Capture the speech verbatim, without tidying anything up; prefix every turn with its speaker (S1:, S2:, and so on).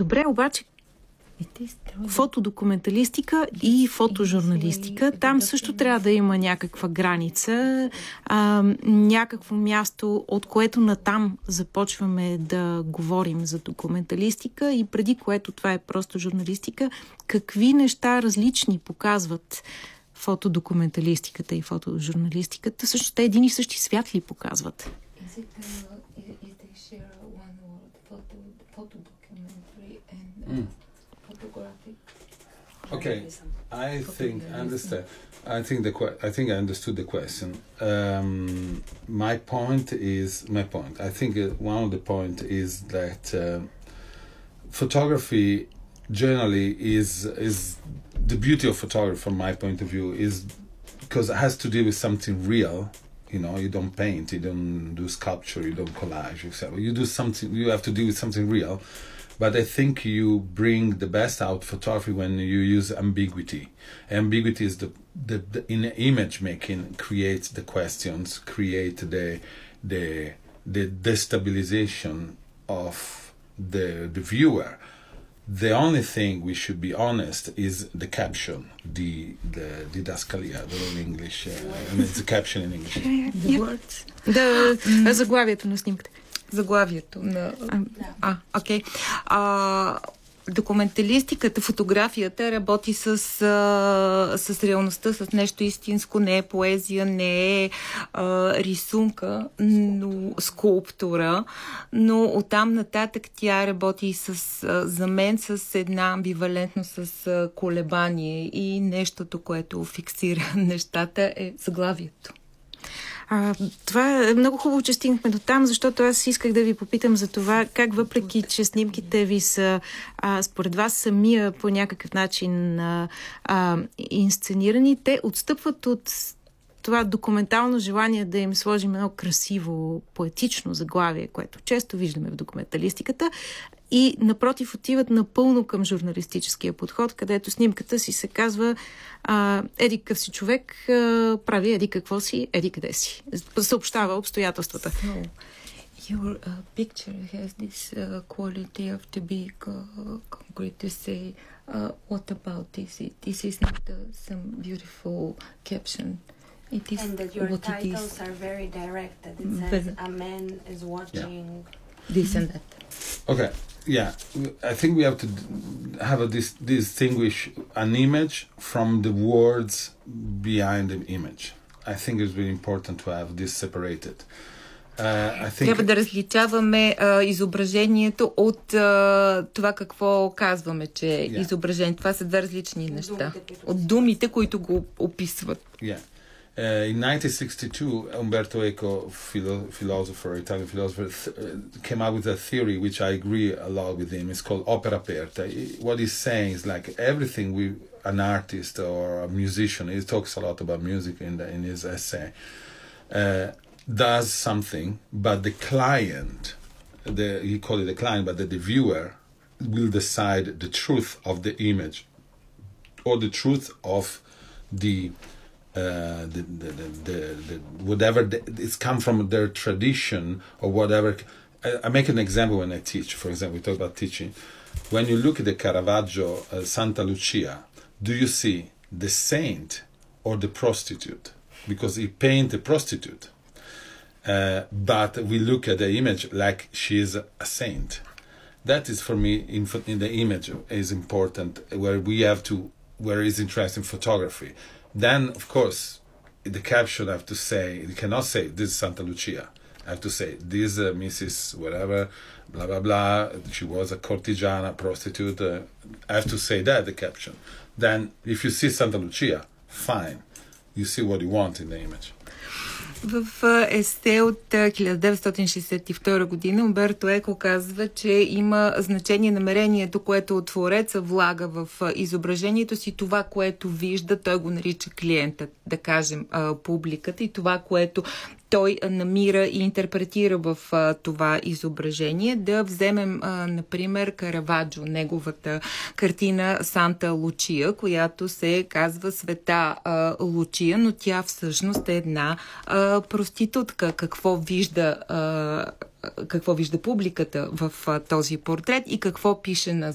S1: Добре, обаче фотодокументалистика и фотожурналистика. Там също трябва да има някаква граница, а, някакво място, от което натам започваме да говорим за документалистика и преди което това е просто журналистика. Какви неща различни показват фотодокументалистиката и фотожурналистиката? Също те един и същи свят ли показват?
S2: Mm. Okay, I think I understand. I think the que- I think I understood the question. Um, my point is my point. I think uh, one of the point is that uh, photography generally is is the beauty of photography from my point of view is because it has to do with something real. You know, you don't paint, you don't do sculpture, you don't collage, et cetera. You do something. You have to do with something real. But I think you bring the best out of photography when you use ambiguity. Ambiguity is the, the, the in image making creates the questions, create the the the destabilization of the the viewer. The only thing we should be honest is the caption, the the didascalia, the English. Uh, I mean, it's a caption in English.
S1: The words. Да, заглавието на снимката.
S3: Заглавието на... А, окей. Okay. А, документалистиката, фотографията работи с, а, с реалността, с нещо истинско, не е поезия, не е а, рисунка, но скулптура, но оттам нататък тя работи с, а, за мен с една амбивалентност, с а, колебание и нещото, което фиксира нещата е заглавието.
S1: А, това е много хубаво, че стигнахме до там, защото аз исках да ви попитам за това, как въпреки, че снимките ви са а, според вас самия по някакъв начин а, а, инсценирани, те отстъпват от това документално желание да им сложим едно красиво, поетично заглавие, което често виждаме в документалистиката, и напротив отиват напълно към журналистическия подход, където снимката си се казва а, еди какъв си човек, а, прави еди какво си, еди къде си. Съобщава обстоятелствата.
S3: So, your uh, picture has this uh, quality of to be uh, concrete to say uh, what about this? It, this is not uh, some beautiful caption. It is
S4: and that your
S3: what
S4: titles
S3: it is.
S4: are very direct, that it says a man is watching
S2: yeah.
S3: This and that.
S2: Okay, yeah. I think we have to have a dis- distinguish an image from the words behind the image. I think it's really important to have this separated. Uh, I think
S3: Трябва да различаваме а, изображението от а, това какво казваме, че е
S2: yeah.
S3: изображение. Това са две различни неща. От думите, които го описват.
S2: Yeah. Uh, in nineteen sixty-two, Umberto Eco, philo- philosopher, Italian philosopher, th- uh, came out with a theory which I agree a lot with him. It's called opera aperta. He- what he's saying is like everything we, an artist or a musician, he talks a lot about music in, the, in his essay, uh, does something, but the client, the, he called it the client, but the, the viewer will decide the truth of the image or the truth of the Uh, the, the, the, the, the whatever the, it's come from their tradition or whatever. I, I make an example when I teach. For example, we talk about teaching. When you look at the Caravaggio uh, Santa Lucia, do you see the saint or the prostitute? Because he paint a prostitute, uh, but we look at the image like she is a saint. That is for me in, in the image is important, where we have to where is interesting photography. Then, of course, the caption I have to say, you cannot say, this is Santa Lucia. I have to say, this uh, Missus whatever, blah, blah, blah, she was a cortigiana, prostitute. Uh, I have to say that, the caption. Then, if you see Santa Lucia, fine. You see what you want in the image.
S3: В есе от хиляда деветстотин шейсет и втора година Умберто Еко казва, че има значение намерението, което твореца влага в изображението си, това, което вижда, той го нарича клиента, да кажем, публиката, и това, което той намира и интерпретира в а, това изображение. Да вземем, а, например, Караваджо, неговата картина Санта Лучия, която се казва Света а, Лучия, но тя всъщност е една а, проститутка. Какво вижда, а, какво вижда публиката в а, този портрет и какво пише на